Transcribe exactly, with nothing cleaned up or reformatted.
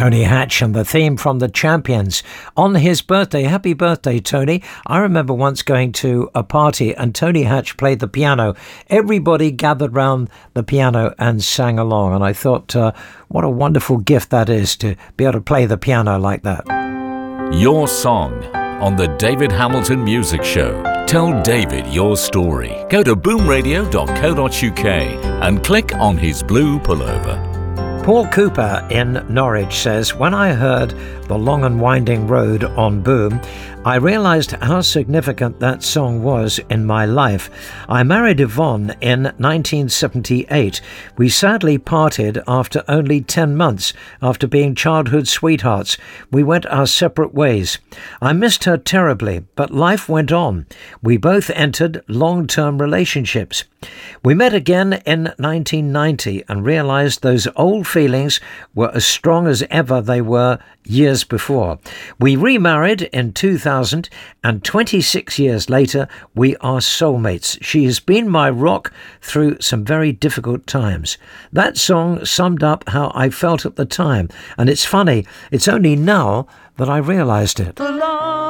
Tony Hatch and the theme from The Champions on his birthday. Happy birthday, Tony. I remember once going to a party and Tony Hatch played the piano. Everybody gathered round the piano and sang along. And I thought, uh, what a wonderful gift that is to be able to play the piano like that. Your song on the David Hamilton Music Show. Tell David your story. Go to boom radio dot co dot uk and click on his blue pullover. Paul Cooper in Norwich says, when I heard The Long and Winding Road on Boom, I realised how significant that song was in my life. I married Yvonne in nineteen seventy-eight. We sadly parted after only ten months after being childhood sweethearts. We went our separate ways. I missed her terribly, but life went on. We both entered long-term relationships. We met again in nineteen ninety and realised those old feelings were as strong as ever they were years before. We remarried in two thousand and twenty-six years later, we are soulmates. She has been my rock through some very difficult times. That song summed up how I felt at the time. And it's funny, it's only now that I realised it.